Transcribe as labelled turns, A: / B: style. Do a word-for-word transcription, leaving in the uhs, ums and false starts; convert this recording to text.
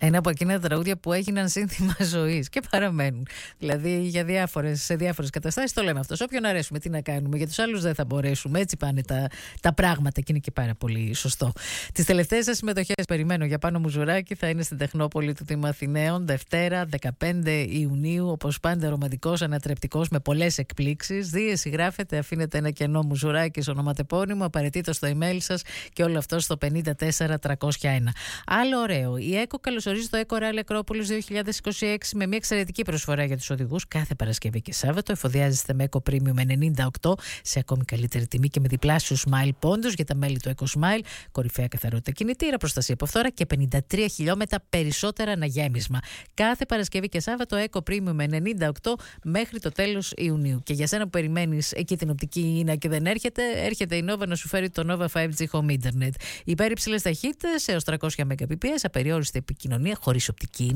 A: Ένα από εκείνα τα τραγούδια που έγιναν σύνθημα ζωής και παραμένουν. Δηλαδή για διάφορες, σε διάφορες καταστάσεις το λέμε αυτό. Σε όποιον αρέσουμε, τι να κάνουμε. Για τους άλλους δεν θα μπορέσουμε. Έτσι πάνε τα, τα πράγματα και είναι και πάρα πολύ σωστό. Τις τελευταίες σας συμμετοχές περιμένω για Πάνο Μουζουράκη. Θα είναι στην Τεχνόπολη του Δήμου Αθηναίων Δευτέρα δεκαπέντε Ιουνίου. Όπως πάντα, ρομαντικός, ανατρεπτικός, με πολλές εκπλήξεις. Δίεση γράφετε, αφήνετε ένα κενό Μουζουράκης ονοματεπώνυμο. Απαραίτητο στο email σας και όλο αυτό στο πενήντα τέσσερα τριακόσια ένα. Άλλο ωραίο. Η ΕΚΟ καλωσορίζει το Eco Rally Ακρόπολης δύο χιλιάδες είκοσι έξι με μια εξαιρετική προσφορά για τους οδηγούς κάθε Παρασκευή και Σάββατο. Εφοδιάζεστε με Eco Premium ενενήντα οκτώ σε ακόμη καλύτερη τιμή και με διπλάσιους Smile πόντους για τα μέλη του Eco Smile. Κορυφαία καθαρότητα κινητήρα, προστασία από φθορά και πενήντα τρία χιλιόμετρα περισσότερα αναγέμισμα. Κάθε Παρασκευή και Σάββατο Eco Premium ενενήντα οκτώ μέχρι το τέλος Ιουνίου. Και για σένα που περιμένεις εκεί την οπτική ίνα και δεν έρχεται, έρχεται η Nova να σου φέρει το Nova φάιβ τζι Home Internet. Υπέρ υψηλές ταχύτητες έως τριακόσια Mbps, απεριόριστη επικοινωνία χωρίς οπτική